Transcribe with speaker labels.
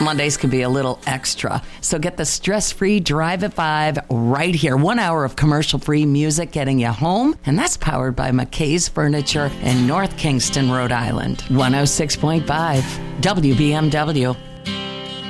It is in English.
Speaker 1: Mondays can be a little extra. So get the stress-free Drive at 5 right here. 1 hour of commercial-free music getting you home. And that's powered by McKay's Furniture in North Kingston, Rhode Island. 106.5 WBMW.